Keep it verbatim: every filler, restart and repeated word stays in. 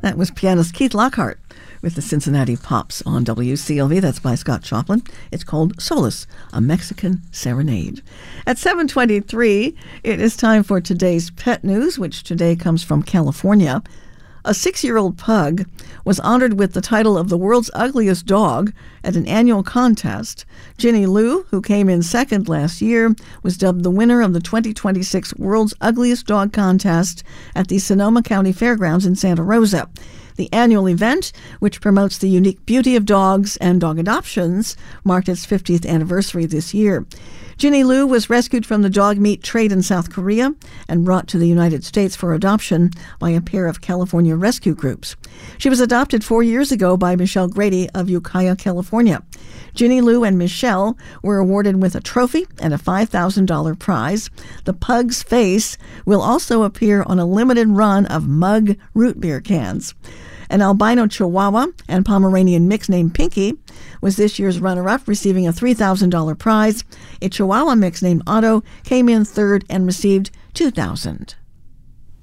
That was pianist Keith Lockhart with the Cincinnati Pops on W C L V. That's by Scott Joplin. It's called Solace, a Mexican Serenade. At seven twenty-three, it is time for today's pet news, which today comes from California. A six-year-old pug was honored with the title of the world's ugliest dog at an annual contest. Ginny Lou, who came in second last year, was dubbed the winner of the twenty twenty-six World's Ugliest Dog Contest at the Sonoma County Fairgrounds in Santa Rosa. The annual event, which promotes the unique beauty of dogs and dog adoptions, marked its fiftieth anniversary this year. Ginny Lou was rescued from the dog meat trade in South Korea and brought to the United States for adoption by a pair of California rescue groups. She was adopted four years ago by Michelle Grady of Ukiah, California. Ginny Lou and Michelle were awarded with a trophy and a five thousand dollars prize. The pug's face will also appear on a limited run of Mug root beer cans. An albino Chihuahua and Pomeranian mix named Pinky was this year's runner-up, receiving a three thousand dollars prize. A Chihuahua mix named Otto came in third and received two thousand dollars.